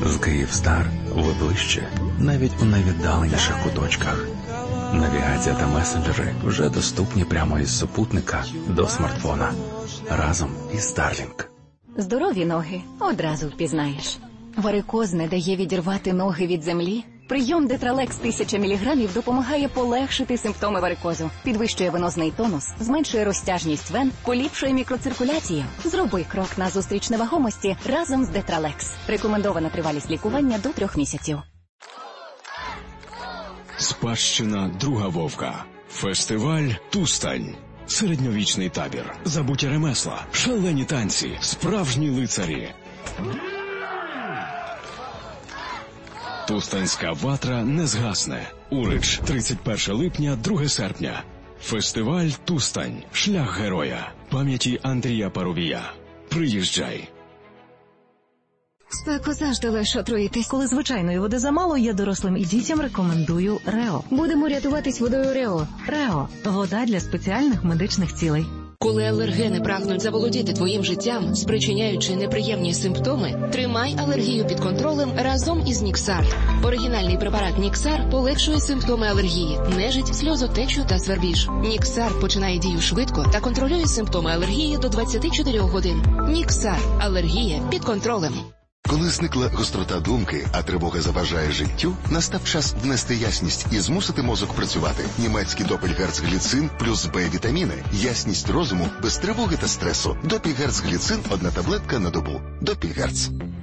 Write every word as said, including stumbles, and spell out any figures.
З Київстар ви ближче, навіть у найвіддаленіших куточках. Навігація та месенджери вже доступні прямо із супутника до смартфона. Разом із Starlink. Здорові ноги одразу впізнаєш. Варикоз не дає відірвати ноги від землі? Прийом Детралекс тисяча міліграмів допомагає полегшити симптоми варикозу, підвищує венозний тонус, зменшує розтяжність вен, поліпшує мікроциркуляцію. Зроби крок назустріч невагомості разом з Детралекс. Рекомендована тривалість лікування до трьох місяців. Спадщина Друга Вовка. Фестиваль «Тустань». Середньовічний табір. Забуті ремесла. Шалені танці. Справжні лицарі. Тустанська ватра не згасне. Урич, тридцять перше липня, друге серпня. Фестиваль «Тустань». Шлях героя. Пам'яті Андрія Парубія. Приїжджай. Спеку завжди легше отруїтись. Коли звичайної води замало, я дорослим і дітям рекомендую Рео. Будемо рятуватись водою Рео. Рео – вода для спеціальних медичних цілей. Коли алергени прагнуть заволодіти твоїм життям, спричиняючи неприємні симптоми, тримай алергію під контролем разом із Ніксар. Оригінальний препарат Ніксар полегшує симптоми алергії, нежить, сльозотечу та свербіж. Ніксар починає дію швидко та контролює симптоми алергії до двадцяти чотирьох годин. Ніксар. Алергія під контролем. Коли зникла гострота думки, а тривога заважає життю, настав час внести ясність і змусити мозок працювати. Німецький допельгерцгліцин плюс Б-вітаміни. Ясність розуму без тривоги та стресу. Допельгерцгліцин – одна таблетка на добу. Допельгерц.